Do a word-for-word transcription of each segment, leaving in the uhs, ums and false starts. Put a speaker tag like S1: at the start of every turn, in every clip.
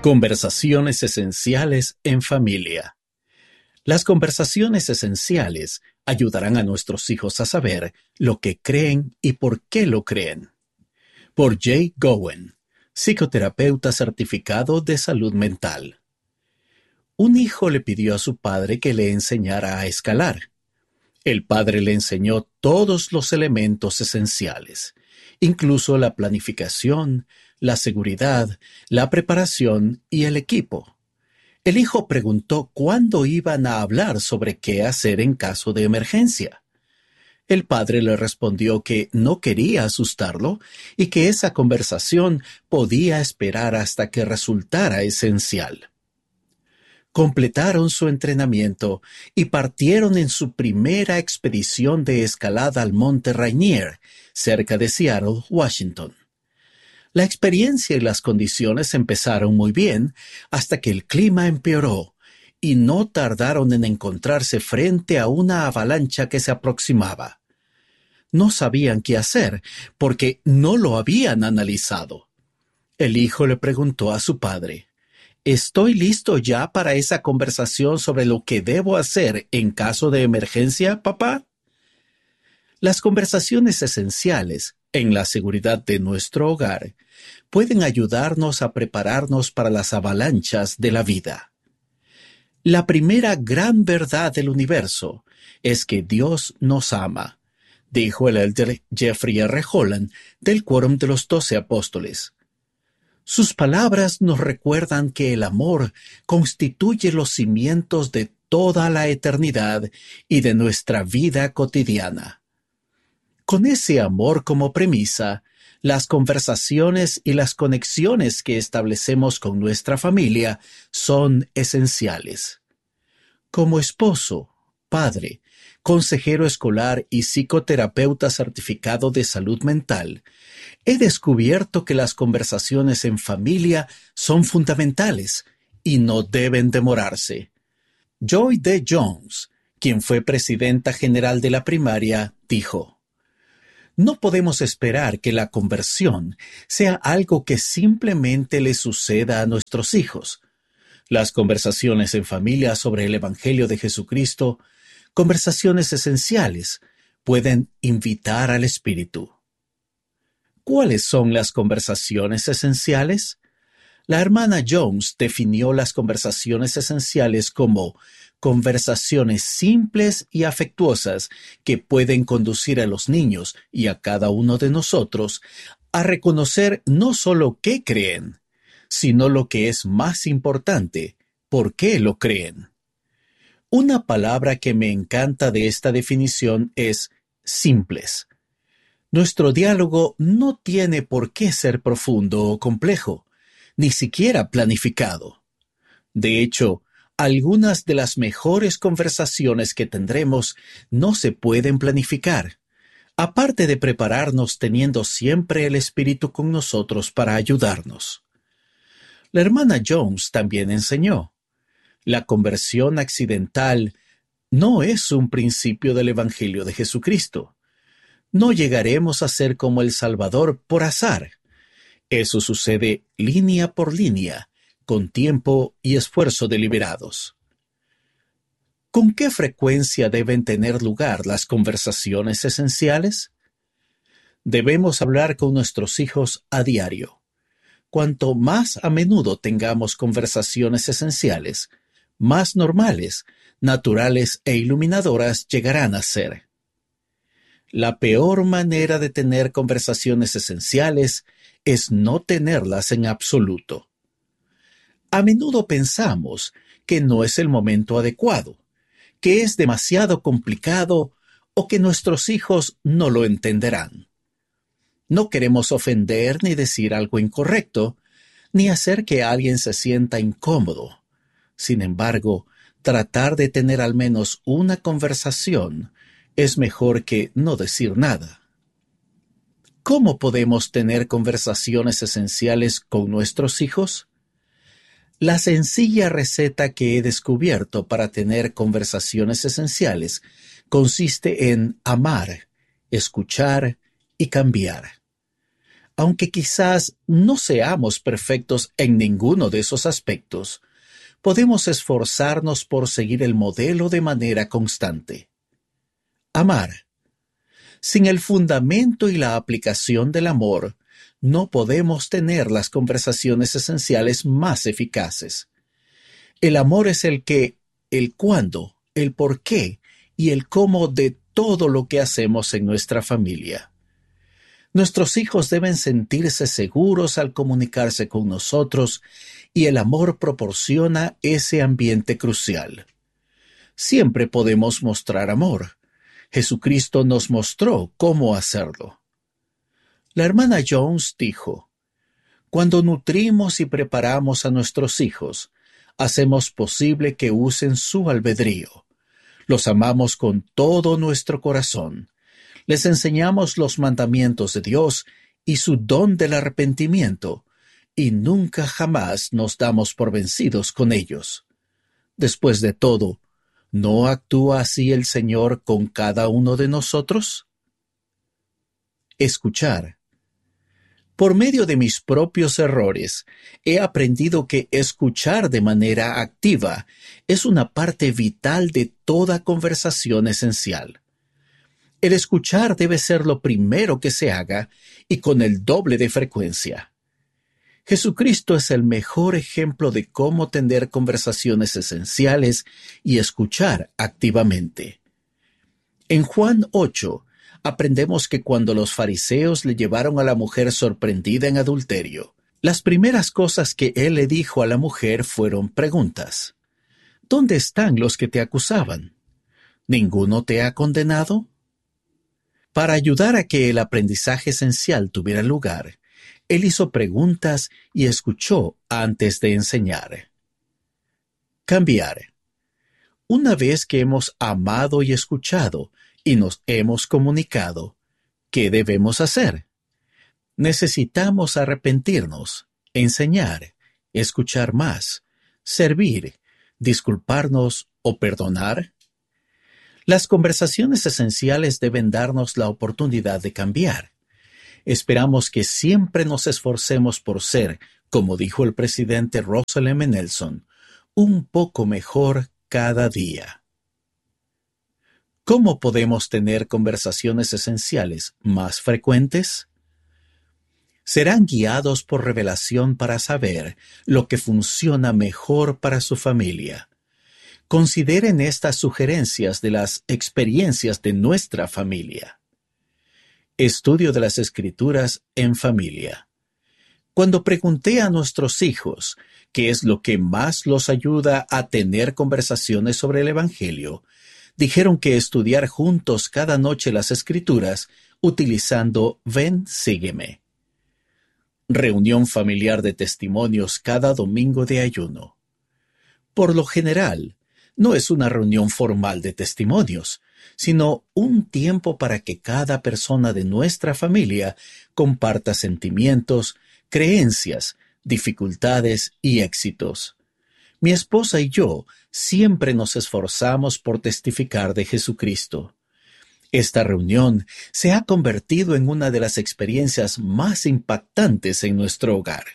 S1: Conversaciones esenciales en familia. Las conversaciones esenciales ayudarán a nuestros hijos a saber lo que creen y por qué lo creen. Por Jay Gowen, psicoterapeuta certificado de salud mental. Un hijo le pidió a su padre que le enseñara a escalar. El padre le enseñó todos los elementos esenciales, incluso la planificación, la seguridad, la preparación y el equipo. El hijo preguntó cuándo iban a hablar sobre qué hacer en caso de emergencia. El padre le respondió que no quería asustarlo y que esa conversación podía esperar hasta que resultara esencial. Completaron su entrenamiento y partieron en su primera expedición de escalada al Monte Rainier, cerca de Seattle, Washington. La experiencia y las condiciones empezaron muy bien hasta que el clima empeoró y no tardaron en encontrarse frente a una avalancha que se aproximaba. No sabían qué hacer porque no lo habían analizado. El hijo le preguntó a su padre: ¿Estoy listo ya para esa conversación sobre lo que debo hacer en caso de emergencia, papá? Las conversaciones esenciales en la seguridad de nuestro hogar pueden ayudarnos a prepararnos para las avalanchas de la vida. La primera gran verdad del universo es que Dios nos ama, dijo el elder Jeffrey R. Holland del Quórum de los Doce Apóstoles. Sus palabras nos recuerdan que el amor constituye los cimientos de toda la eternidad y de nuestra vida cotidiana. Con ese amor como premisa, las conversaciones y las conexiones que establecemos con nuestra familia son esenciales. Como esposo, padre, consejero escolar y psicoterapeuta certificado de salud mental, he descubierto que las conversaciones en familia son fundamentales y no deben demorarse. Joy D. Jones, quien fue presidenta general de la primaria, dijo: no podemos esperar que la conversión sea algo que simplemente le suceda a nuestros hijos. Las conversaciones en familia sobre el Evangelio de Jesucristo, conversaciones esenciales, pueden invitar al Espíritu. ¿Cuáles son las conversaciones esenciales? La hermana Jones definió las conversaciones esenciales como conversaciones simples y afectuosas que pueden conducir a los niños y a cada uno de nosotros a reconocer no solo qué creen, sino lo que es más importante, por qué lo creen. Una palabra que me encanta de esta definición es simples. Nuestro diálogo no tiene por qué ser profundo o complejo, ni siquiera planificado. De hecho, algunas de las mejores conversaciones que tendremos no se pueden planificar, aparte de prepararnos teniendo siempre el Espíritu con nosotros para ayudarnos. La hermana Jones también enseñó: la conversión accidental no es un principio del Evangelio de Jesucristo. No llegaremos a ser como el Salvador por azar. Eso sucede línea por línea, con tiempo y esfuerzo deliberados. ¿Con qué frecuencia deben tener lugar las conversaciones esenciales? Debemos hablar con nuestros hijos a diario. Cuanto más a menudo tengamos conversaciones esenciales, más normales, naturales e iluminadoras llegarán a ser. La peor manera de tener conversaciones esenciales es no tenerlas en absoluto. A menudo pensamos que no es el momento adecuado, que es demasiado complicado o que nuestros hijos no lo entenderán. No queremos ofender ni decir algo incorrecto, ni hacer que alguien se sienta incómodo. Sin embargo, tratar de tener al menos una conversación es mejor que no decir nada. ¿Cómo podemos tener conversaciones esenciales con nuestros hijos? La sencilla receta que he descubierto para tener conversaciones esenciales consiste en amar, escuchar y cambiar. Aunque quizás no seamos perfectos en ninguno de esos aspectos, podemos esforzarnos por seguir el modelo de manera constante. Amar. Sin el fundamento y la aplicación del amor, no podemos tener las conversaciones esenciales más eficaces. El amor es el qué, el cuándo, el por qué y el cómo de todo lo que hacemos en nuestra familia. Nuestros hijos deben sentirse seguros al comunicarse con nosotros y el amor proporciona ese ambiente crucial. Siempre podemos mostrar amor. Jesucristo nos mostró cómo hacerlo. La hermana Jones dijo: cuando nutrimos y preparamos a nuestros hijos, hacemos posible que usen su albedrío. Los amamos con todo nuestro corazón. Les enseñamos los mandamientos de Dios y su don del arrepentimiento, y nunca jamás nos damos por vencidos con ellos. Después de todo, ¿no actúa así el Señor con cada uno de nosotros? Escuchar. Por medio de mis propios errores, he aprendido que escuchar de manera activa es una parte vital de toda conversación esencial. El escuchar debe ser lo primero que se haga y con el doble de frecuencia. Jesucristo es el mejor ejemplo de cómo tener conversaciones esenciales y escuchar activamente. En Juan ocho, aprendemos que cuando los fariseos le llevaron a la mujer sorprendida en adulterio, las primeras cosas que él le dijo a la mujer fueron preguntas. ¿Dónde están los que te acusaban? ¿Ninguno te ha condenado? Para ayudar a que el aprendizaje esencial tuviera lugar, él hizo preguntas y escuchó antes de enseñar. Cambiar. Una vez que hemos amado y escuchado y nos hemos comunicado, ¿qué debemos hacer? Necesitamos arrepentirnos, enseñar, escuchar más, servir, disculparnos o perdonar. Las conversaciones esenciales deben darnos la oportunidad de cambiar. Esperamos que siempre nos esforcemos por ser, como dijo el presidente Russell M. Nelson, un poco mejor cada día. ¿Cómo podemos tener conversaciones esenciales más frecuentes? Serán guiados por revelación para saber lo que funciona mejor para su familia. Consideren estas sugerencias de las experiencias de nuestra familia. Estudio de las Escrituras en familia. Cuando pregunté a nuestros hijos qué es lo que más los ayuda a tener conversaciones sobre el Evangelio, dijeron que estudiar juntos cada noche las Escrituras utilizando Ven, sígueme. Reunión familiar de testimonios cada domingo de ayuno. Por lo general, no es una reunión formal de testimonios, sino un tiempo para que cada persona de nuestra familia comparta sentimientos, creencias, dificultades y éxitos. Mi esposa y yo siempre nos esforzamos por testificar de Jesucristo. Esta reunión se ha convertido en una de las experiencias más impactantes en nuestro hogar.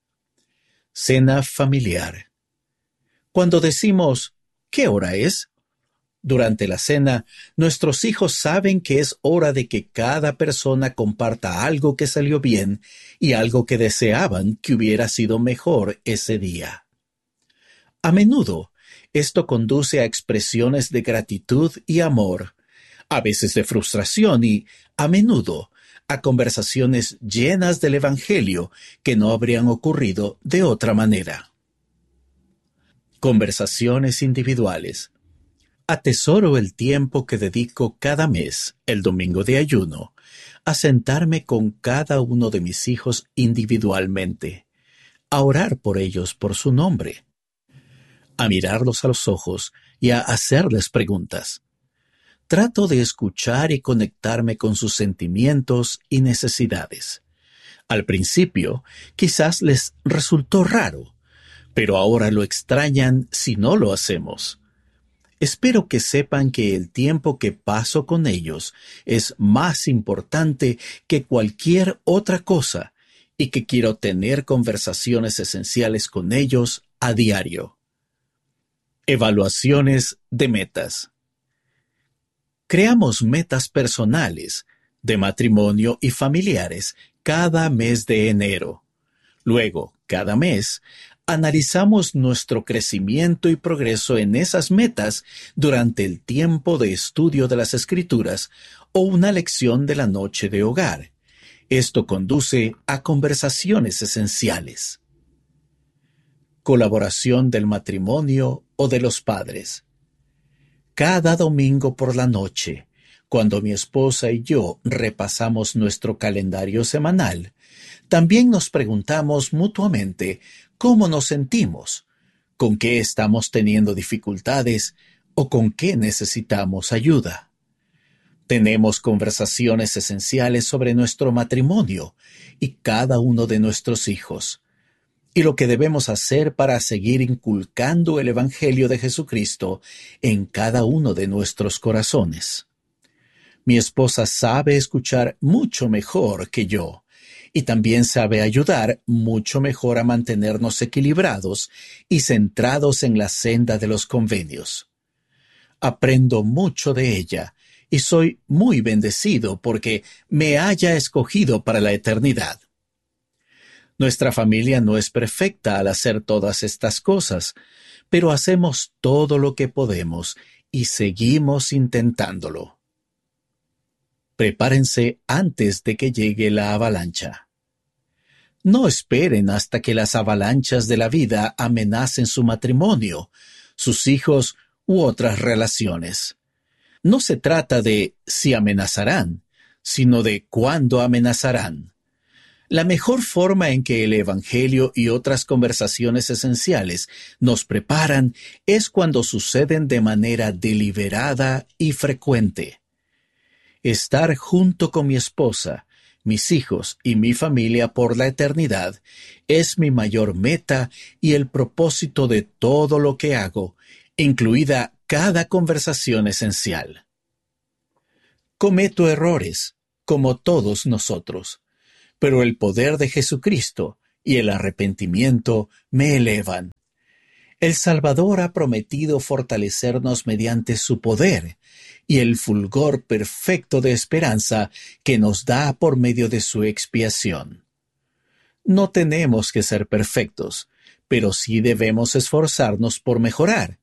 S1: Cena familiar. Cuando decimos ¿qué hora es? Durante la cena, nuestros hijos saben que es hora de que cada persona comparta algo que salió bien y algo que deseaban que hubiera sido mejor ese día. A menudo, esto conduce a expresiones de gratitud y amor, a veces de frustración y, a menudo, a conversaciones llenas del Evangelio que no habrían ocurrido de otra manera. Conversaciones individuales. Atesoro el tiempo que dedico cada mes, el domingo de ayuno, a sentarme con cada uno de mis hijos individualmente, a orar por ellos por su nombre, a mirarlos a los ojos y a hacerles preguntas. Trato de escuchar y conectarme con sus sentimientos y necesidades. Al principio, quizás les resultó raro, pero ahora lo extrañan si no lo hacemos. Espero que sepan que el tiempo que paso con ellos es más importante que cualquier otra cosa y que quiero tener conversaciones esenciales con ellos a diario. Evaluaciones de metas. Creamos metas personales, de matrimonio y familiares cada mes de enero. Luego, cada mes, analizamos nuestro crecimiento y progreso en esas metas durante el tiempo de estudio de las Escrituras o una lección de la noche de hogar. Esto conduce a conversaciones esenciales. Colaboración del matrimonio o de los padres. Cada domingo por la noche, cuando mi esposa y yo repasamos nuestro calendario semanal, también nos preguntamos mutuamente cómo nos sentimos, con qué estamos teniendo dificultades o con qué necesitamos ayuda. Tenemos conversaciones esenciales sobre nuestro matrimonio y cada uno de nuestros hijos, y lo que debemos hacer para seguir inculcando el Evangelio de Jesucristo en cada uno de nuestros corazones. Mi esposa sabe escuchar mucho mejor que yo, y también sabe ayudar mucho mejor a mantenernos equilibrados y centrados en la senda de los convenios. Aprendo mucho de ella, y soy muy bendecido porque me haya escogido para la eternidad. Nuestra familia no es perfecta al hacer todas estas cosas, pero hacemos todo lo que podemos y seguimos intentándolo. Prepárense antes de que llegue la avalancha. No esperen hasta que las avalanchas de la vida amenacen su matrimonio, sus hijos u otras relaciones. No se trata de si amenazarán, sino de cuándo amenazarán. La mejor forma en que el Evangelio y otras conversaciones esenciales nos preparan es cuando suceden de manera deliberada y frecuente. Estar junto con mi esposa, mis hijos y mi familia por la eternidad es mi mayor meta y el propósito de todo lo que hago, incluida cada conversación esencial. Cometo errores, como todos nosotros, pero el poder de Jesucristo y el arrepentimiento me elevan. El Salvador ha prometido fortalecernos mediante su poder y el fulgor perfecto de esperanza que nos da por medio de su expiación. No tenemos que ser perfectos, pero sí debemos esforzarnos por mejorar,